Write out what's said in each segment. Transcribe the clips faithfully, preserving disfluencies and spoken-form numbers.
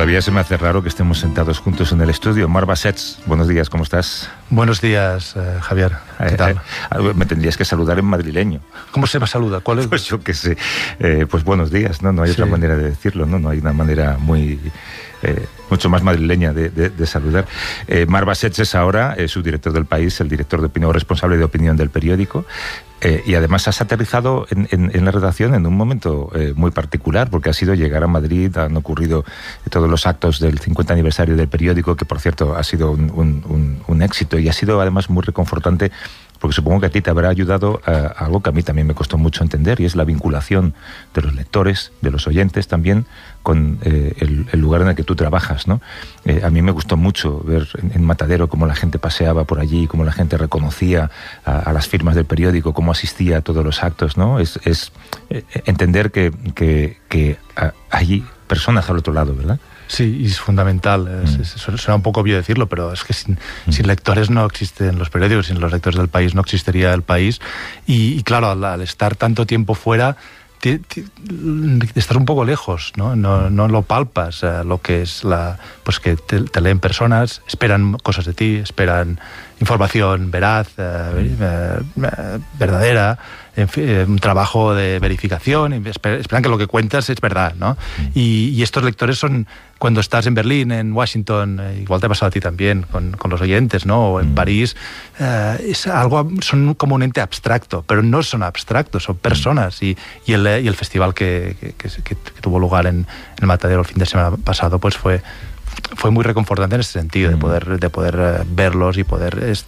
Todavía se me hace raro que estemos sentados juntos en el estudio. Mar Bassets, buenos días, ¿cómo estás? Buenos días, eh, Javier. ¿Qué eh, tal? Eh, me tendrías que saludar en madrileño. ¿Cómo se me saluda? ¿Cuál es? Pues yo qué sé. Eh, pues buenos días, ¿no? No hay sí. otra manera de decirlo, ¿no? No hay una manera muy... Eh, mucho más madrileña de, de, de saludar. Eh, Mar Bassets es ahora eh, subdirector del País, el director de opinión, responsable de opinión del periódico. Eh, y además has aterrizado en, en, en la redacción en un momento eh, muy particular, porque ha sido llegar a Madrid, han ocurrido todos los actos del cincuenta aniversario del periódico, que por cierto ha sido un, un, un, un éxito y ha sido además muy reconfortante, porque supongo que a ti te habrá ayudado a, a algo que a mí también me costó mucho entender, y es la vinculación de los lectores, de los oyentes también, con eh, el, el lugar en el que tú trabajas, ¿no? Eh, a mí me gustó mucho ver en, en Matadero cómo la gente paseaba por allí, cómo la gente reconocía a, a las firmas del periódico, cómo asistía a todos los actos, ¿no? Es, es eh, entender que, que, que hay personas al otro lado, ¿verdad? Sí, y es fundamental. Es, es, suena un poco obvio decirlo, pero es que sin, mm. sin lectores no existen los periódicos, sin los lectores del país no existiría el país. Y, y claro, al, al estar tanto tiempo fuera, te, te, estás un poco lejos, ¿no? No, no lo palpas, eh, lo que es la... Pues que te, te leen personas, esperan cosas de ti, esperan información veraz, eh, eh, verdadera, en fin, un trabajo de verificación, esperan que lo que cuentas es verdad, ¿no? Y, y estos lectores son, cuando estás en Berlín, en Washington, eh, igual te ha pasado a ti también, con, con los oyentes, ¿no? O en París, eh, es algo, son como un ente abstracto, pero no son abstractos, son personas. Y, y, el, y el festival que, que, que, que tuvo lugar en, en el Matadero el fin de semana pasado, pues fue... fue muy reconfortante en ese sentido, de poder, de poder uh, verlos y poder es,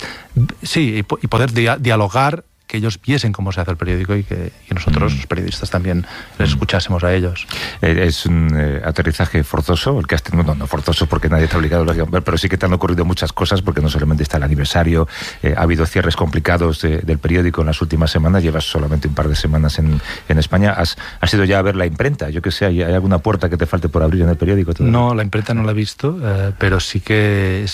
sí y, y poder dia- dialogar, que ellos viesen cómo se hace el periódico y que y nosotros, mm. los periodistas, también les escuchásemos a ellos. Es un eh, aterrizaje forzoso, el que has tenido, no, no forzoso porque nadie te ha obligado, pero sí que te han ocurrido muchas cosas, porque no solamente está el aniversario, eh, ha habido cierres complicados de, del periódico en las últimas semanas, llevas solamente un par de semanas en, en España, has, has ido ya a ver la imprenta, yo qué sé, ¿hay, hay alguna puerta que te falte por abrir en el periódico todavía? No, la imprenta no la he visto, eh, pero sí que